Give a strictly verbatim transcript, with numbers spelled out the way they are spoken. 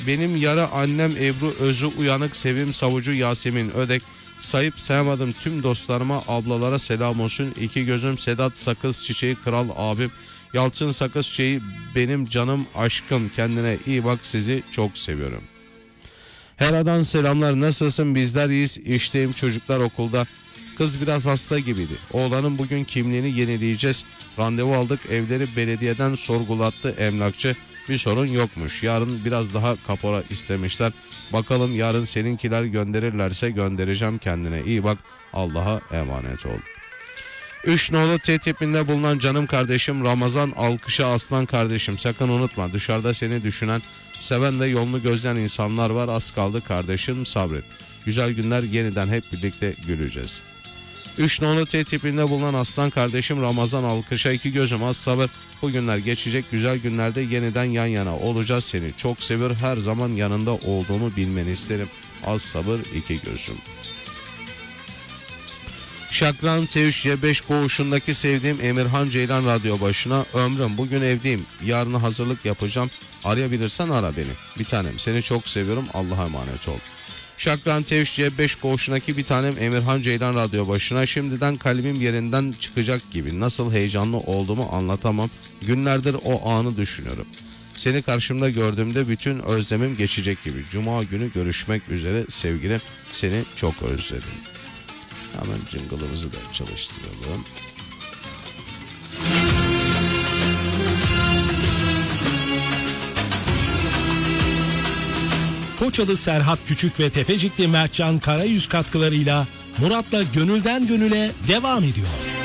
benim yara annem Ebru Özü Uyanık, Sevim Savucu, Yasemin Ödek, sayıp sayamadım tüm dostlarıma, ablalara selam olsun. İki gözüm Sedat Sakız Çiçeği Kral abim, Yalçın Sakız Çiçeği benim canım aşkım, kendine iyi bak, sizi çok seviyorum. Hera'dan selamlar, nasılsın? Bizler iyiyiz, işteyim, çocuklar okulda. Kız biraz hasta gibiydi. Oğlanın bugün kimliğini yenileyeceğiz. Randevu aldık, evleri belediyeden sorgulattı emlakçı. Bir sorun yokmuş. Yarın biraz daha kapora istemişler. Bakalım yarın seninkiler gönderirlerse göndereceğim, kendine iyi bak. Allah'a emanet ol. Üç nolu T tipinde bulunan canım kardeşim Ramazan Alkış'a Aslan kardeşim, sakın unutma, dışarıda seni düşünen, seven de yolunu gözleyen insanlar var. Az kaldı kardeşim, sabret. Güzel günler, yeniden hep birlikte güleceğiz. Üç nolu T tipinde bulunan aslan kardeşim Ramazan Alkış'a iki gözüm, az sabır. Bu günler geçecek, güzel günlerde yeniden yan yana olacağız, seni çok seviyor, her zaman yanında olduğunu bilmeni isterim. Az sabır iki gözüm. Şakran T üç Y beş koğuşundaki sevdiğim Emirhan Ceylan radyo başına. Ömrüm bugün evdeyim, yarına hazırlık yapacağım, arayabilirsen ara beni. Bir tanem, seni çok seviyorum, Allah'a emanet ol. Şakran T üç Y beş koğuşundaki bir tanem Emirhan Ceylan radyo başına. Şimdiden kalbim yerinden çıkacak gibi, nasıl heyecanlı olduğumu anlatamam. Günlerdir o anı düşünüyorum. Seni karşımda gördüğümde bütün özlemim geçecek gibi. Cuma günü görüşmek üzere sevgilim, seni çok özledim. Hemen jingle'ımızı da çalıştıralım. Foçalı Serhat Küçük ve Tepecikli Mertcan Karayüz katkılarıyla Murat'la Gönülden Gönüle devam ediyor.